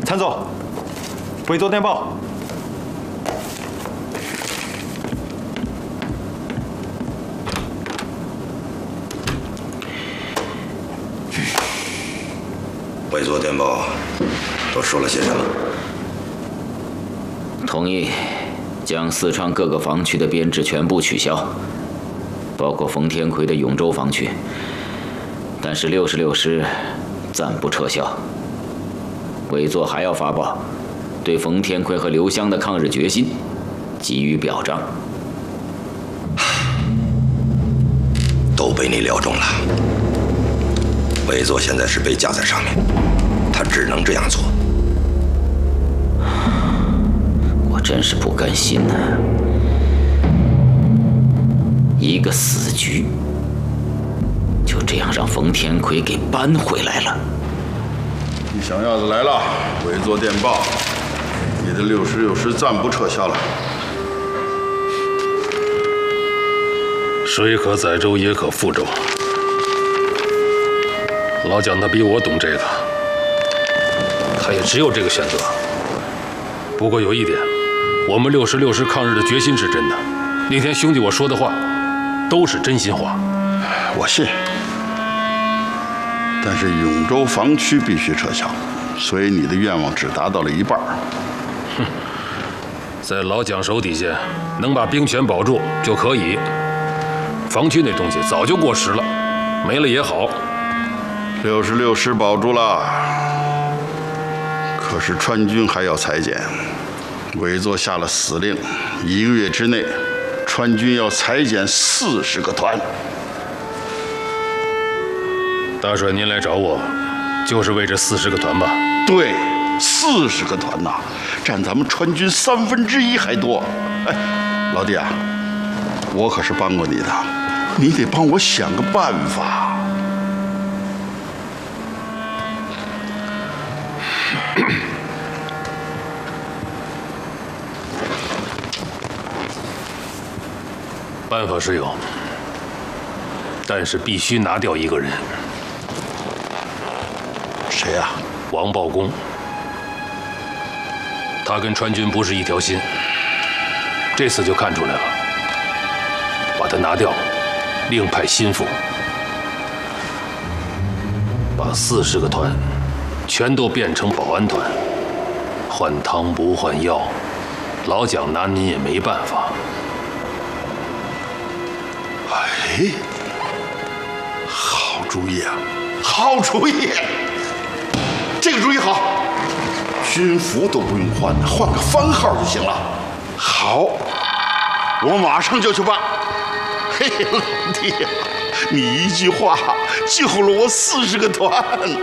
参总，委座电报。 委座电报都说了些什么？ 同意将四川各个防区的编制全部取消，包括冯天奎的永州防区。但是66师暂不撤销。委座还要发报，对冯天奎和刘湘的抗日决心给予表彰。 都被你料中了。委座现在是被架在上面，他只能这样做。 我真是不甘心呐！一个死局，就这样让冯天奎给扳回来了。 你想要的来了，委座电报，你的66师暂不撤销了。 水可载舟，也可覆舟。老蒋他比我懂这个，他也只有这个选择。不过有一点，我们66师抗日的决心是真的。那天兄弟我说的话，都是真心话。 我信。但是永州防区必须撤销，所以你的愿望只达到了一半。 哼，在老蒋手底下，能把兵权保住就可以。防区那东西早就过时了，没了也好。 66师保住了，可是川军还要裁减。委座下了死令，1个月之内，川军要裁减40个团。 大帅，您来找我，就是为这40个团吧？ 对，40个团呐，占咱们川军1/3还多。哎，老弟啊，我可是帮过你的，你得帮我想个办法。 办法是有，但是必须拿掉一个人。 谁呀？ 王报公。他跟川军不是一条心，这次就看出来了。把他拿掉，另派心腹，把40个团全都变成保安团，换汤不换药，老蒋拿您也没办法。 哎，好主意啊！好主意，这个主意好，军服都不用换了，换个番号就行了。好，我马上就去办。嘿，老弟呀，你一句话救了我40个团。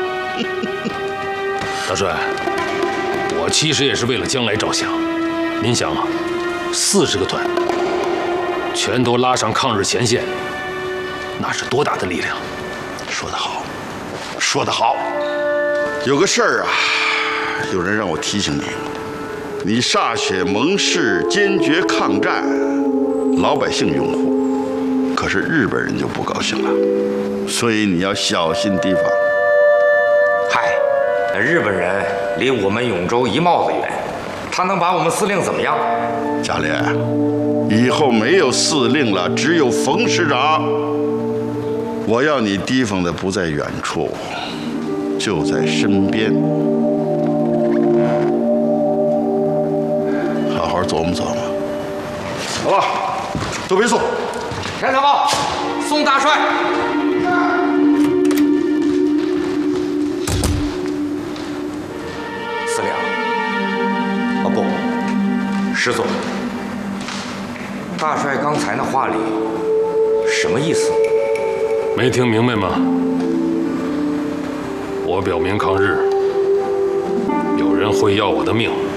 大帅，我其实也是为了将来着想。您想啊，40个团全都拉上抗日前线，那是多大的力量！ 说得好，说得好。有个事儿啊，有人让我提醒你，你歃血盟誓，坚决抗战，老百姓拥护，可是日本人就不高兴了，所以你要小心提防。 嗨，日本人离我们永州一帽子远，他能把我们司令怎么样？ 贾琏，以后没有司令了，只有冯师长。我要你提防的不在远处，就在身边。好好琢磨琢磨。好了，都别送。 陈参谋，送大帅。司令，啊不，石总，大帅刚才那话里什么意思？ 没听明白吗？我表明抗日，有人会要我的命。